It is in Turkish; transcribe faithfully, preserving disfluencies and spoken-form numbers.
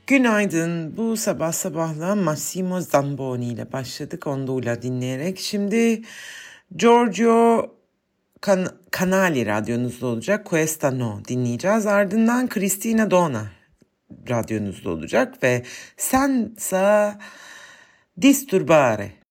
Günaydın. Bu sabah sabahla Massimo Zamboni ile başladık. Ondula dinleyerek. Şimdi Giorgio Can- Canali radyonuzda olacak. Questa No dinleyeceğiz. Ardından Cristina Dona radyonuzda olacak ve Senza Disturbare